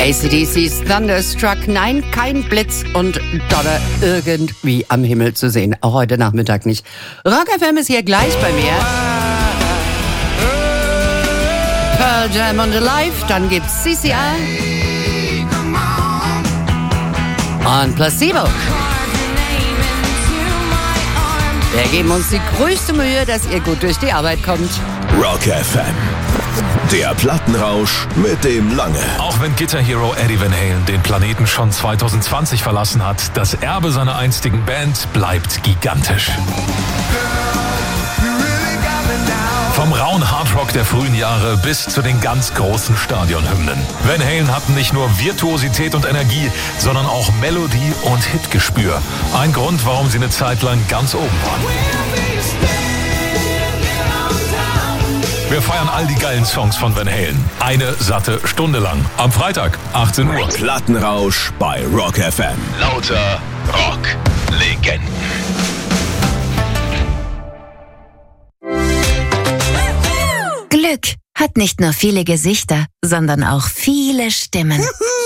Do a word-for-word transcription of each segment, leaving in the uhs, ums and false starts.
A C D C's Thunderstruck. Nein, kein Blitz und Donner irgendwie am Himmel zu sehen. Auch heute Nachmittag nicht. Rock F M ist hier gleich bei mir. Pearl Jam und Alive. Dann gibt's C C R. Und Placebo. Wir geben uns die größte Mühe, dass ihr gut durch die Arbeit kommt. Rock F M. Der Plattenrausch mit dem Lange. Auch wenn Guitar Hero Eddie Van Halen den Planeten schon zwanzig zwanzig verlassen hat, das Erbe seiner einstigen Band bleibt gigantisch. Vom rauen Hardrock der frühen Jahre bis zu den ganz großen Stadionhymnen. Van Halen hatten nicht nur Virtuosität und Energie, sondern auch Melodie und Hitgespür. Ein Grund, warum sie eine Zeit lang ganz oben waren. Wir feiern all die geilen Songs von Van Halen. Eine satte Stunde lang. Am Freitag, achtzehn Uhr. Plattenrausch bei Rock F M. Lauter Rock-Legenden. Glück hat nicht nur viele Gesichter, sondern auch viele Stimmen.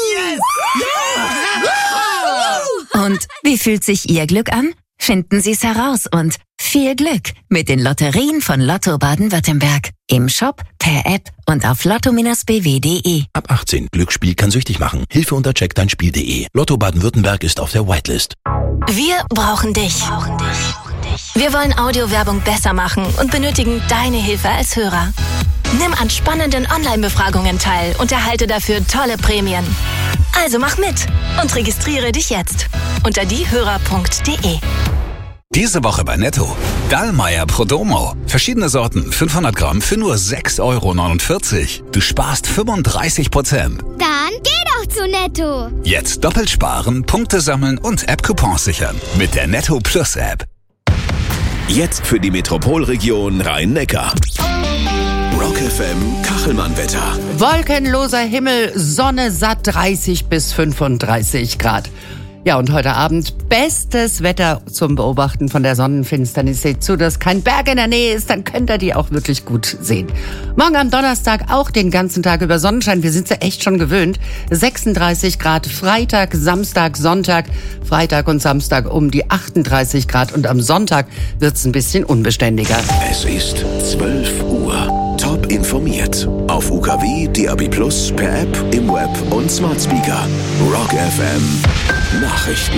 Und wie fühlt sich Ihr Glück an? Finden Sie es heraus und viel Glück mit den Lotterien von Lotto Baden-Württemberg. Im Shop, per App und auf lotto Bindestrich b w punkt d e. Ab achtzehn. Glücksspiel kann süchtig machen. Hilfe unter check dein Spiel punkt d e. Lotto Baden-Württemberg ist auf der Whitelist. Wir brauchen dich. Wir wollen Audiowerbung besser machen und benötigen deine Hilfe als Hörer. Nimm an spannenden Online-Befragungen teil und erhalte dafür tolle Prämien. Also mach mit und registriere dich jetzt unter diehörer punkt d e. Diese Woche bei Netto. Dallmayr Prodomo. Verschiedene Sorten, fünfhundert Gramm für nur sechs Euro neunundvierzig. Du sparst fünfunddreißig Prozent. Dann geh doch zu Netto. Jetzt doppelt sparen, Punkte sammeln und App-Coupons sichern. Mit der Netto Plus App. Jetzt für die Metropolregion Rhein-Neckar. Rock F M Kachelmann-Wetter. Wolkenloser Himmel, Sonne satt dreißig bis fünfunddreißig Grad. Ja, und heute Abend bestes Wetter zum Beobachten von der Sonnenfinsternis. Seht zu, dass kein Berg in der Nähe ist, dann könnt ihr die auch wirklich gut sehen. Morgen am Donnerstag auch den ganzen Tag über Sonnenschein. Wir sind ja echt schon gewöhnt. sechsunddreißig Grad Freitag, Samstag, Sonntag. Freitag und Samstag um die achtunddreißig Grad. Und am Sonntag wird's ein bisschen unbeständiger. Es ist zwölf Uhr. Top informiert. Auf U K W, D A B Plus, per App, im Web und Smart Speaker. Rock F M Nachrichten.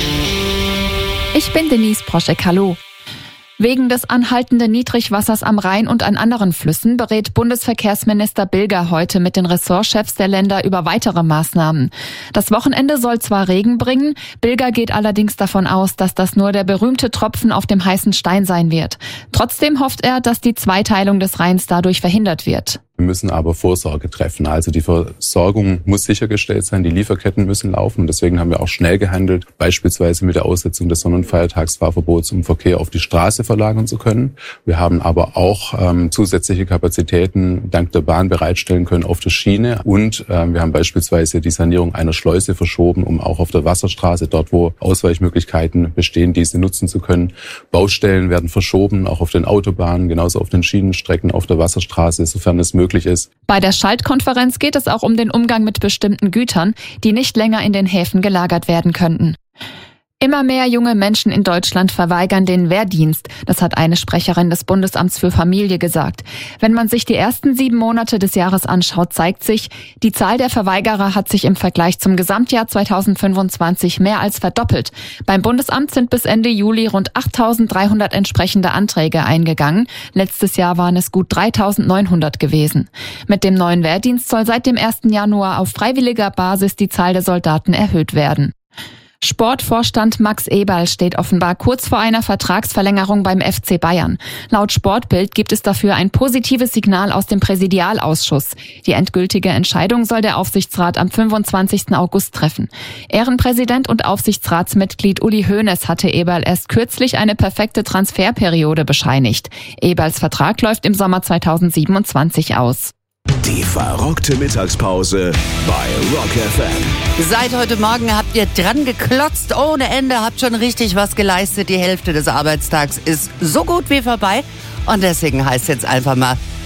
Ich bin Denise Proschek, hallo. Wegen des anhaltenden Niedrigwassers am Rhein und an anderen Flüssen berät Bundesverkehrsminister Bilger heute mit den Ressortchefs der Länder über weitere Maßnahmen. Das Wochenende soll zwar Regen bringen, Bilger geht allerdings davon aus, dass das nur der berühmte Tropfen auf dem heißen Stein sein wird. Trotzdem hofft er, dass die Zweiteilung des Rheins dadurch verhindert wird. Wir müssen aber Vorsorge treffen. Also die Versorgung muss sichergestellt sein, die Lieferketten müssen laufen. Und deswegen haben wir auch schnell gehandelt, beispielsweise mit der Aussetzung des Sonn- und Feiertagsfahrverbots, um Verkehr auf die Straße verlagern zu können. Wir haben aber auch ähm, zusätzliche Kapazitäten dank der Bahn bereitstellen können auf der Schiene. Und ähm, wir haben beispielsweise die Sanierung einer Schleuse verschoben, um auch auf der Wasserstraße, dort wo Ausweichmöglichkeiten bestehen, diese nutzen zu können. Baustellen werden verschoben, auch auf den Autobahnen, genauso auf den Schienenstrecken, auf der Wasserstraße, sofern es möglich ist. Bei der Schaltkonferenz geht es auch um den Umgang mit bestimmten Gütern, die nicht länger in den Häfen gelagert werden könnten. Immer mehr junge Menschen in Deutschland verweigern den Wehrdienst. Das hat eine Sprecherin des Bundesamts für Familie gesagt. Wenn man sich die ersten sieben Monate des Jahres anschaut, zeigt sich, die Zahl der Verweigerer hat sich im Vergleich zum Gesamtjahr zweitausendfünfundzwanzig mehr als verdoppelt. Beim Bundesamt sind bis Ende Juli rund achttausenddreihundert entsprechende Anträge eingegangen. Letztes Jahr waren es gut dreitausendneunhundert gewesen. Mit dem neuen Wehrdienst soll seit dem ersten Januar auf freiwilliger Basis die Zahl der Soldaten erhöht werden. Sportvorstand Max Eberl steht offenbar kurz vor einer Vertragsverlängerung beim F C Bayern. Laut Sportbild gibt es dafür ein positives Signal aus dem Präsidialausschuss. Die endgültige Entscheidung soll der Aufsichtsrat am fünfundzwanzigsten August treffen. Ehrenpräsident und Aufsichtsratsmitglied Uli Hoeneß hatte Eberl erst kürzlich eine perfekte Transferperiode bescheinigt. Eberls Vertrag läuft im Sommer zweitausendsiebenundzwanzig aus. Die verrockte Mittagspause bei Rock F M. Seit heute Morgen habt ihr dran geklotzt ohne Ende, habt schon richtig was geleistet. Die Hälfte des Arbeitstags ist so gut wie vorbei. Und deswegen heißt jetzt einfach mal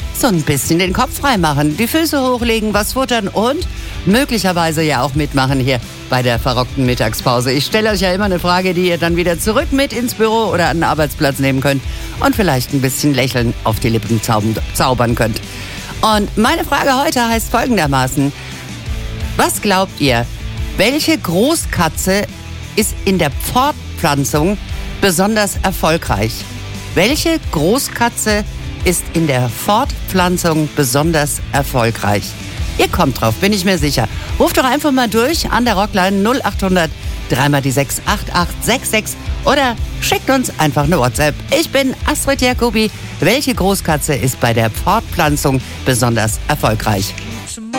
so ein bisschen den Kopf frei machen, die Füße hochlegen, was futtern und möglicherweise ja auch mitmachen hier bei der verrockten Mittagspause. Ich stelle euch ja immer eine Frage, die ihr dann wieder zurück mit ins Büro oder an den Arbeitsplatz nehmen könnt und vielleicht ein bisschen Lächeln auf die Lippen zaubern könnt. Und meine Frage heute heißt folgendermaßen: Was glaubt ihr, welche Großkatze ist in der Fortpflanzung besonders erfolgreich? Welche Großkatze ist in der Fortpflanzung besonders erfolgreich? Ihr kommt drauf, bin ich mir sicher. Ruft doch einfach mal durch an der Rockline null acht hundert drei mal die sechs acht acht sechs sechs oder schickt uns einfach eine WhatsApp. Ich bin Astrid Jacobi. Welche Großkatze ist bei der Fortpflanzung besonders erfolgreich?